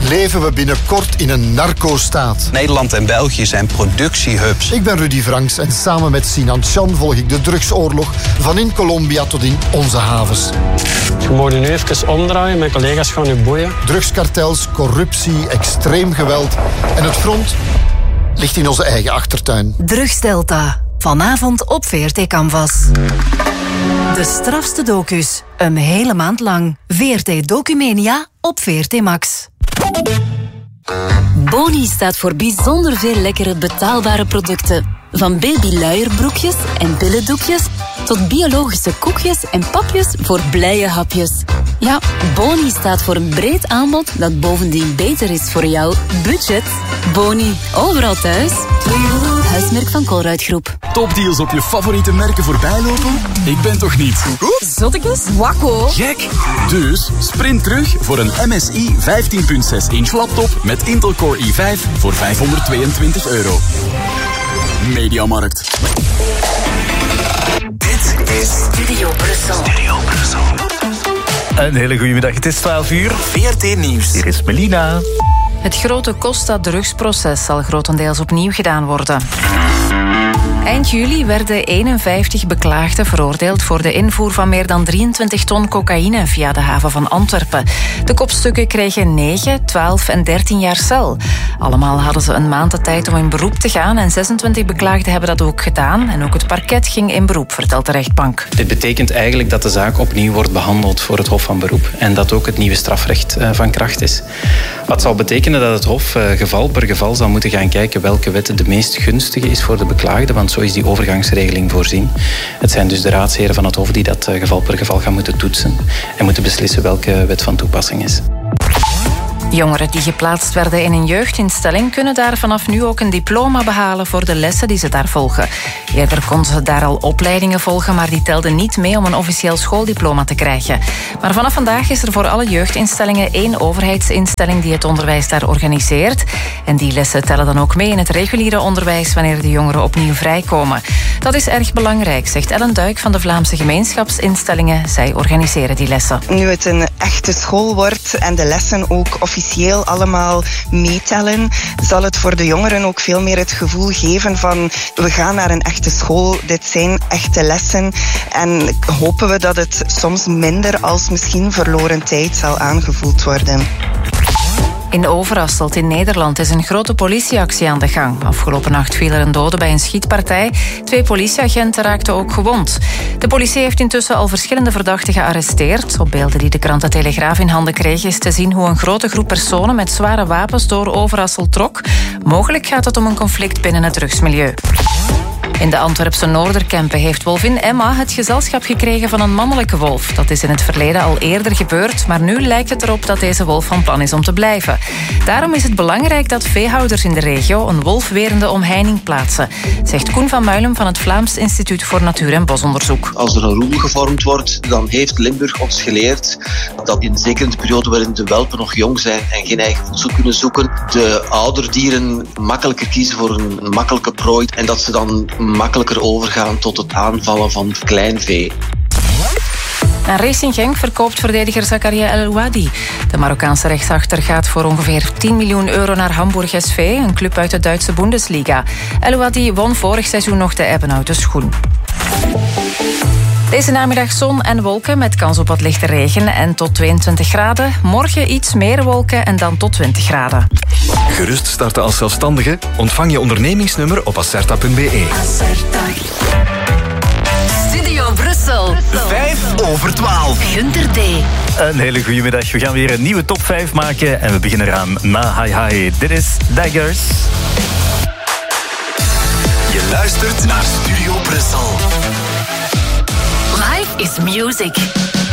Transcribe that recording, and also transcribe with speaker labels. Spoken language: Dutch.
Speaker 1: leven we binnenkort in een narco-staat.
Speaker 2: Nederland en België zijn productiehubs.
Speaker 1: Ik ben Rudy Franks en samen met Sinan Chan volg ik de drugsoorlog van in Colombia tot in onze havens.
Speaker 3: Je moet nu even omdraaien, mijn collega's gaan u boeien.
Speaker 1: Drugskartels, corruptie, extreem geweld en het front ligt in onze eigen achtertuin.
Speaker 4: Drugsdelta. Vanavond op VRT Canvas. De strafste docus. Een hele maand lang. VRT Documania op VRT Max.
Speaker 5: Boni staat voor bijzonder veel lekkere betaalbare producten. Van babyluierbroekjes en billendoekjes tot biologische koekjes en papjes voor blije hapjes. Ja, Boni staat voor een breed aanbod dat bovendien beter is voor jouw budget. Boni, overal thuis. Huismerk van Colruyt-groep.
Speaker 6: Topdeals op je favoriete merken voorbijlopen? Ik ben toch niet?
Speaker 5: Zottekes? Wakko.
Speaker 6: Gek! Dus sprint terug voor een MSI 15.6-inch laptop met Intel Core i5 voor €522. Mediamarkt.
Speaker 5: Dit is Studio Brussel.
Speaker 7: Een hele goede middag, het is 12 uur.
Speaker 6: VRT Nieuws.
Speaker 7: Hier is Melina.
Speaker 8: Het grote Costa-drugsproces zal grotendeels opnieuw gedaan worden. Eind juli werden 51 beklaagden veroordeeld voor de invoer van meer dan 23 ton cocaïne via de haven van Antwerpen. De kopstukken kregen 9, 12 en 13 jaar cel. Allemaal hadden ze een maand de tijd om in beroep te gaan en 26 beklaagden hebben dat ook gedaan. En ook het parket ging in beroep, vertelt de rechtbank.
Speaker 9: Dit betekent eigenlijk dat de zaak opnieuw wordt behandeld voor het Hof van Beroep en dat ook het nieuwe strafrecht van kracht is. Wat zal betekenen dat het Hof geval per geval zal moeten gaan kijken welke wet de meest gunstige is voor de beklaagde, want zo is die overgangsregeling voorzien. Het zijn dus de raadsheren van het Hof die dat geval per geval gaan moeten toetsen en moeten beslissen welke wet van toepassing is.
Speaker 8: Jongeren die geplaatst werden in een jeugdinstelling kunnen daar vanaf nu ook een diploma behalen voor de lessen die ze daar volgen. Eerder konden ze daar al opleidingen volgen, maar die telden niet mee om een officieel schooldiploma te krijgen. Maar vanaf vandaag is er voor alle jeugdinstellingen 1 overheidsinstelling die het onderwijs daar organiseert. En die lessen tellen dan ook mee in het reguliere onderwijs wanneer de jongeren opnieuw vrijkomen. Dat is erg belangrijk, zegt Ellen Duik van de Vlaamse gemeenschapsinstellingen. Zij organiseren die lessen.
Speaker 10: Nu het een echte school wordt en de lessen ook officieel allemaal meetellen, zal het voor de jongeren ook veel meer het gevoel geven van we gaan naar een echte school, dit zijn echte lessen en hopen we dat het soms minder als misschien verloren tijd zal aangevoeld worden.
Speaker 8: In Overasselt in Nederland is een grote politieactie aan de gang. Afgelopen nacht viel er een dode bij een schietpartij. 2 politieagenten raakten ook gewond. De politie heeft intussen al verschillende verdachten gearresteerd. Op beelden die de krant De Telegraaf in handen kreeg is te zien hoe een grote groep personen met zware wapens door Overasselt trok. Mogelijk gaat het om een conflict binnen het drugsmilieu. In de Antwerpse Noorderkempen heeft wolvin Emma het gezelschap gekregen van een mannelijke wolf. Dat is in het verleden al eerder gebeurd, maar nu lijkt het erop dat deze wolf van plan is om te blijven. Daarom is het belangrijk dat veehouders in de regio een wolfwerende omheining plaatsen, zegt Koen van Muilen van het Vlaams Instituut voor Natuur- en Bosonderzoek.
Speaker 11: Als er een roedel gevormd wordt, dan heeft Limburg ons geleerd dat zeker in de periode waarin de welpen nog jong zijn en geen eigen voedsel kunnen zoeken, de ouderdieren makkelijker kiezen voor een makkelijke prooi en dat ze dan makkelijker overgaan tot het aanvallen van klein vee.
Speaker 8: Racing Genk verkoopt verdediger Zakaria El Ouadi. De Marokkaanse rechtsachter gaat voor ongeveer 10 miljoen euro naar Hamburg SV, een club uit de Duitse Bundesliga. El Ouadi won vorig seizoen nog de Ebbenhouten schoen. Deze namiddag zon en wolken met kans op wat lichte regen en tot 22 graden. Morgen iets meer wolken en dan tot 20 graden.
Speaker 12: Gerust starten als zelfstandige? Ontvang je ondernemingsnummer op acerta.be.
Speaker 5: Studio Brussel.
Speaker 7: 5:05.
Speaker 5: Günter D.
Speaker 7: Een hele goede middag. We gaan weer een nieuwe top 5 maken en we beginnen eraan na Hi Hi. Dit is Daggers.
Speaker 12: Je luistert naar Studio Brussel.
Speaker 5: Life is music.